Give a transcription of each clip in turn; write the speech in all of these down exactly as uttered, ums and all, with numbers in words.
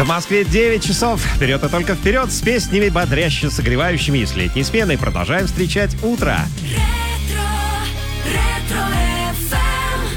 В Москве девять часов. Вперед и только вперед с песнями, бодряще согревающими и с летней сменой. Продолжаем встречать утро. Ретро, ретро эф эм.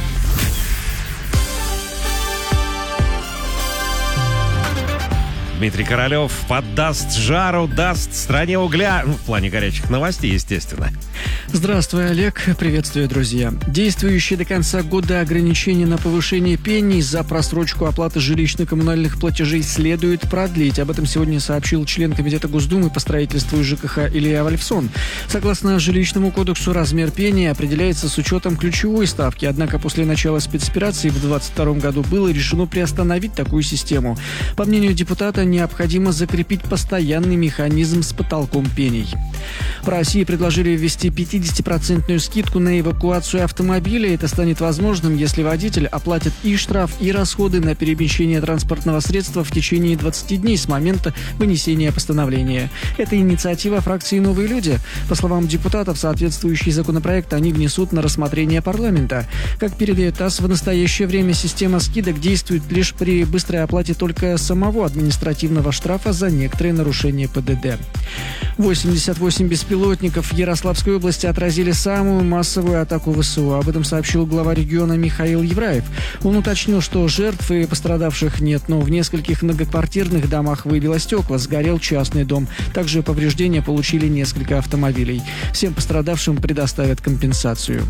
Дмитрий Королёв поддаст жару, даст стране угля. Ну, в плане горячих новостей, естественно. Здравствуй, Олег. Приветствую, друзья. Действующие до конца года ограничения на повышение пений за просрочку оплаты жилищно-коммунальных платежей следует продлить. Об этом сегодня сообщил член Комитета Госдумы по строительству и ЖКХ Илья Вальфсон. Согласно жилищному кодексу, размер пени определяется с учетом ключевой ставки. Однако после начала спецоперации в две тысячи двадцать втором году было решено приостановить такую систему. По мнению депутата, необходимо закрепить постоянный механизм с потолком пений. В России предложили ввести пятидесятипроцентную скидку на эвакуацию автомобиля. Это станет возможным, если водитель оплатит и штраф, и расходы на перемещение транспортного средства в течение двадцати дней с момента вынесения постановления. Это инициатива фракции «Новые люди». По словам депутатов, соответствующий законопроект они внесут на рассмотрение парламента. Как передает ТАСС, в настоящее время система скидок действует лишь при быстрой оплате только самого административного штрафа за некоторые нарушения ПДД. восемьдесят восемь беспилотников в Ярославской области отразили самую массовую атаку ВСУ. Об этом сообщил глава региона Михаил Евраев. Он уточнил, что жертв и пострадавших нет, но в нескольких многоквартирных домах выбило стекла, сгорел частный дом. Также повреждения получили несколько автомобилей. Всем пострадавшим предоставят компенсацию.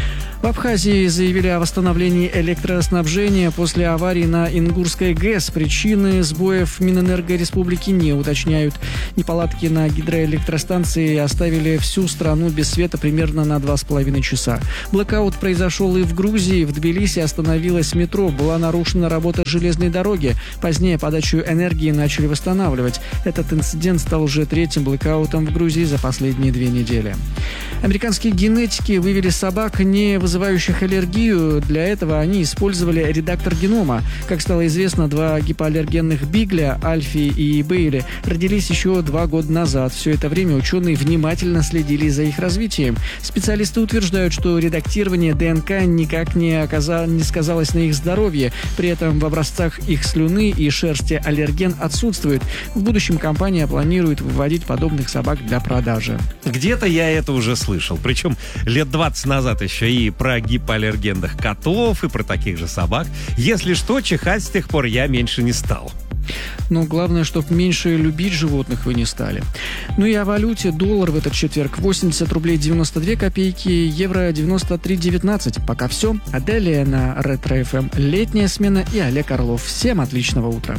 В Абхазии заявили о восстановлении электроснабжения после аварии на Ингурской ГЭС. Причины сбоев Минэнерго республики не уточняют. Неполадки на гидроэлектростанции оставили всю страну без света примерно на два с половиной часа. Блэкаут произошел и в Грузии. В Тбилиси остановилось метро. Была нарушена работа железной дороги. Позднее подачу энергии начали восстанавливать. Этот инцидент стал уже третьим блэкаутом в Грузии за последние две недели. Американские генетики вывели собак, не вызывающих аллергию. Для этого они использовали редактор генома. Как стало известно, два гипоаллергенных бигля, Альфи и Бейли, родились еще два года назад. Все это время ученые внимательно следили за их развитием. Специалисты утверждают, что редактирование ДНК никак не, оказа... не сказалось на их здоровье. При этом в образцах их слюны и шерсти аллерген отсутствует. В будущем компания планирует выводить подобных собак для продажи. Где-то я это уже слышал. Причем лет двадцать назад еще и про гипоаллергенных котов, и про таких же собак. Если что, чихать с тех пор я меньше не стал. Но главное, чтобы меньше любить животных вы не стали. Ну и о валюте. Доллар в этот четверг восемьдесят рублей девяносто две копейки, евро девяносто три девятнадцать. Пока все. А далее на Ретро эф эм летняя смена и Олег Орлов. Всем отличного утра.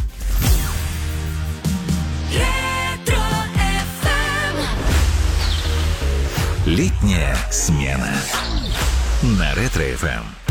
Ретро эф эм. Летняя смена на Ретро эф эм.